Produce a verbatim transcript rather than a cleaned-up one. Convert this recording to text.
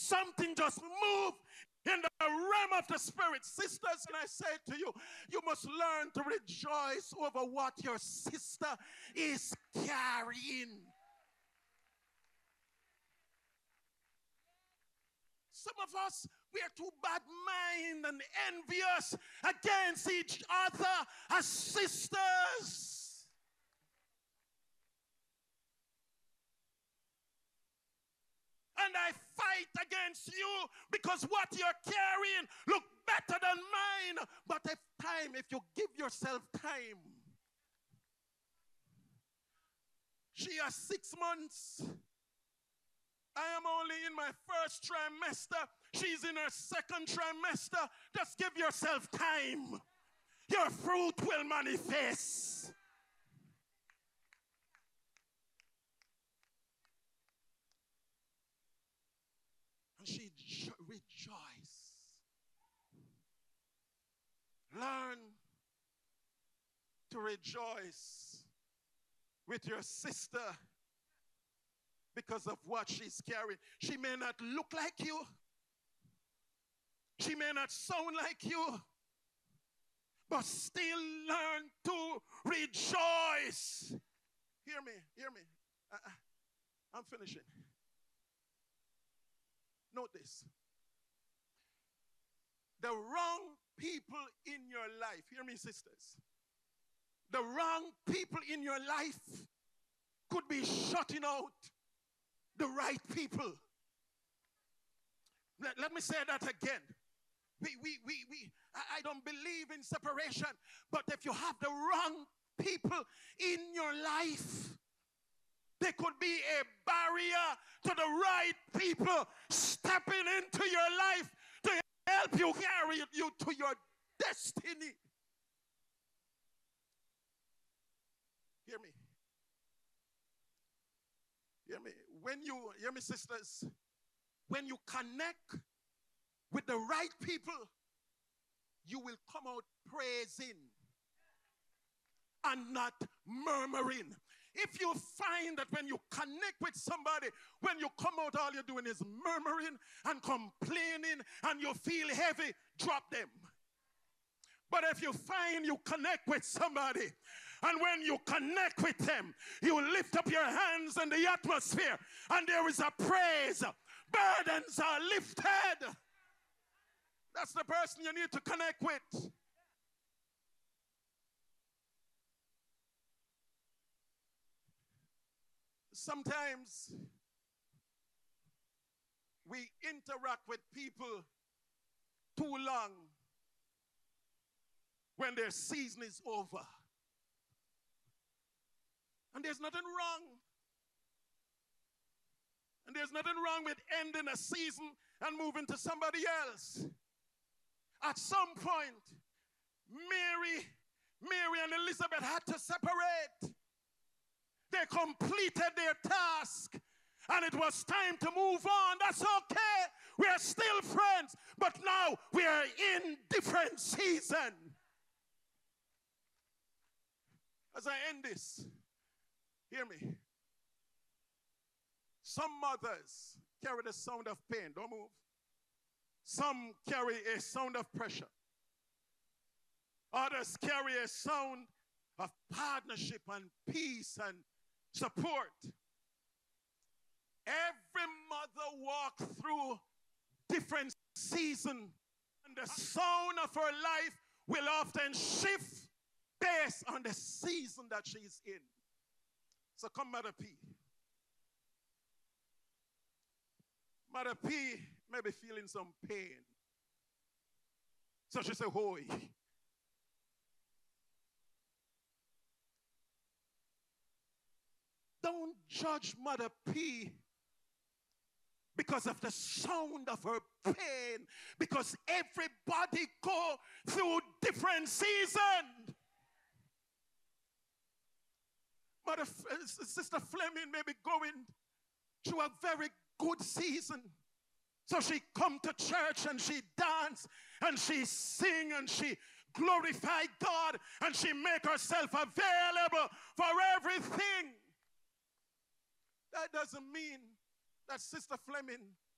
something just moved in the realm of the spirit. Sisters, and I say to you, you must learn to rejoice over what your sister is carrying. Some of us, we are too bad-minded and envious against each other as sisters. And I fight against you because what you're carrying look better than mine. But if time, if you give yourself time, she has six months. I am only in my first trimester. She's in her second trimester. Just give yourself time. Your fruit will manifest. And she rejoiced. Learn to rejoice with your sister because of what she's carrying. She may not look like you. She may not sound like you. But still learn to rejoice. Hear me, hear me. I, I, I'm finishing. Note this. The wrong people in your life, hear me, sisters. The wrong people in your life could be shutting out the right people. Let, let me say that again. We, we, we, we, I, I don't believe in separation, but if you have the wrong people in your life, there could be a barrier to the right people stepping into your life to help you carry you to your destiny. Hear me. Hear me. When you, hear me, sisters, when you connect with the right people, you will come out praising and not murmuring. If you find that when you connect with somebody, when you come out, all you're doing is murmuring and complaining and you feel heavy, drop them. But if you find you connect with somebody, and when you connect with them, you lift up your hands in the atmosphere, and there is a praise. Burdens are lifted. That's the person you need to connect with. Sometimes we interact with people too long when their season is over. And there's nothing wrong. And there's nothing wrong with ending a season and moving to somebody else. At some point, Mary, Mary and Elizabeth had to separate. They completed their task, and it was time to move on. That's okay. We are still friends, but now we are in different season. As I end this, hear me. Some mothers carry the sound of pain. Don't move. Some carry a sound of pressure. Others carry a sound of partnership and peace and support. Every mother walks through different seasons, and the sound of her life will often shift based on the season that she's in. So come, Mother P. Mother P may be feeling some pain. So she said, "Hoy, don't judge Mother P because of the sound of her pain, because everybody go through different seasons. Mother, Sister Fleming may be going through a very good season. So she come to church and she dance and she sing and she glorify God and she make herself available for everything. That doesn't mean that Sister Fleming